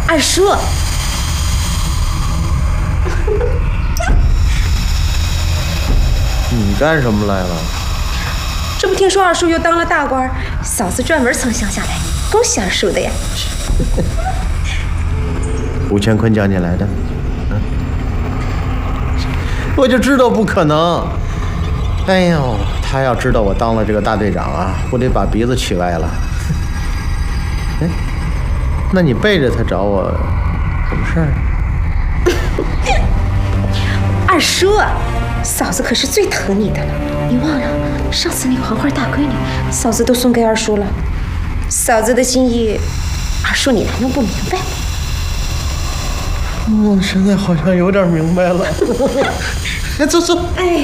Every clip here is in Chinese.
二叔， 你干什么来了？ 这不听说二叔又当了大官，嫂子专门从乡下来，恭喜二叔的呀。 吴乾坤叫你来的？我就知道不可能。哎呦，他要知道我当了这个大队长啊，我得把鼻子气歪了。哎，那你背着他找我，什么事儿？ 二叔，嫂子可是最疼你的了，你忘了上次那个黄花大闺女，嫂子都送给二叔了。嫂子的心意，二叔你难道不明白吗？ 我现在好像有点明白了。来，走走。 哎，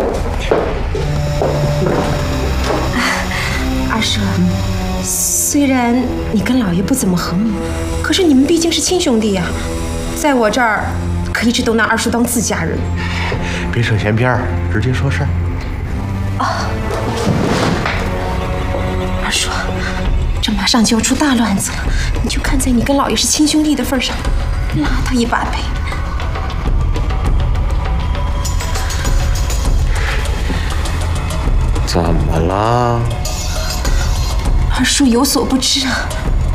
二叔，虽然你跟老爷不怎么和睦，可是你们毕竟是亲兄弟呀，在我这儿可一直都拿二叔当自家人。 别扯闲篇儿，直接说事儿。 二叔，这马上就要出大乱子了，你就看在你跟老爷是亲兄弟的份上，拉他一把呗。 怎么了？ 二叔有所不知啊。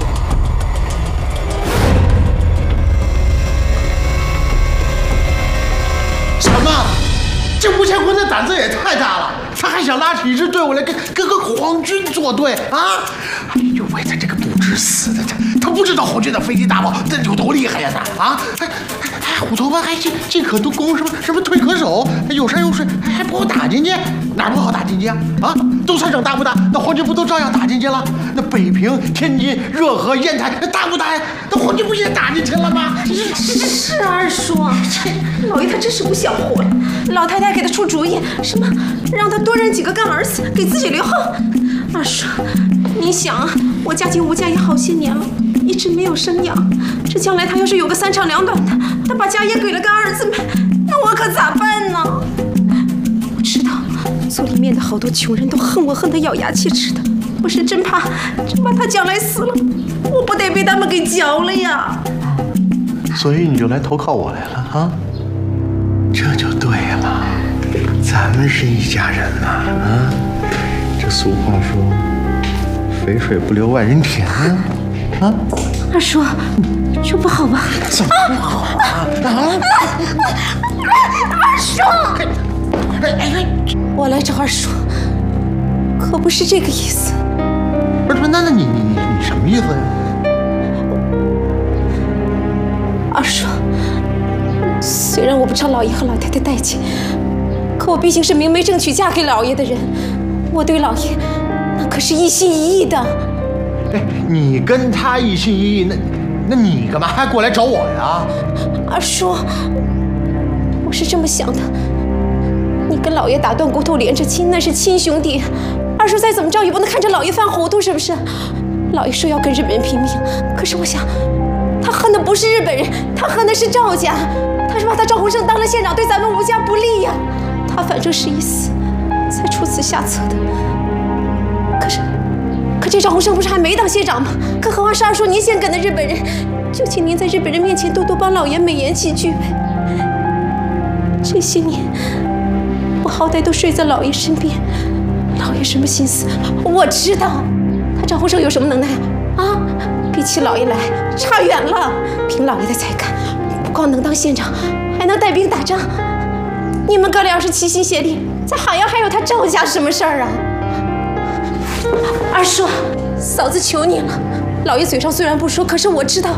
什么？这吴乾坤的胆子也太大了，他还想拉起一支队伍来跟皇军作对啊！哎呦喂，他这个不知死的，他不知道皇军的飞机大炮这有多厉害呀！他啊，还虎头湾还进可督攻，什么退可守，有山有水，还不好打进去？哪儿不好打进去啊？啊，东三省大不大？那皇军不都照样打进去了？那北平、天津、热河、烟台那大不大呀？那皇军不也打进去了吗？ 是二叔，老爷他真是不想活了。老太太给他出主意，什么让他多认几个干儿子，给自己留后。二叔，你想啊，我家境无家也好些年了，一直没有生养。这将来他要是有个三长两短的，他把家业给了干儿子们，那我可咋办呢？我知道，族里面的好多穷人都恨我，恨得咬牙切齿的。我是真怕他将来死了，我不得被他们给嚼了呀。 所以你就来投靠我来了啊？这就对了，咱们是一家人嘛啊！这俗话说，肥水不流外人田啊！ 二叔，这不好吧？ 怎么不好啊？ 二叔，我来找二叔，可不是这个意思。 不是，那你什么意思呀？ 二叔，虽然我不招老爷和老太太待见，可我毕竟是明媒正娶嫁给老爷的人，我对老爷那可是一心一意的。 哎，你跟他一心一意，那你干嘛还过来找我呀？ 二叔，我是这么想的，你跟老爷打断骨头连着亲，那是亲兄弟。二叔再怎么着也不能看着老爷犯糊涂，是不是？老爷说要跟日本人拼命，可是我想，他恨的不是日本人，他恨的是赵家。他是怕他赵鸿胜当了县长对咱们吴家不利呀。他反正是一死才出此下策的。可这赵鸿胜不是还没当县长吗？更何况是二叔您先跟的日本人，就请您在日本人面前多多帮老爷美言几句呗。这些年，我好歹都睡在老爷身边，老爷什么心思我知道。他赵鸿胜有什么能耐啊？比起老爷来差远了。凭老爷的才干，不光能当县长，还能带兵打仗。你们哥俩要是齐心协力，在海洋还有他赵家什么事儿啊？二叔，嫂子求你了，老爷嘴上虽然不说，可是我知道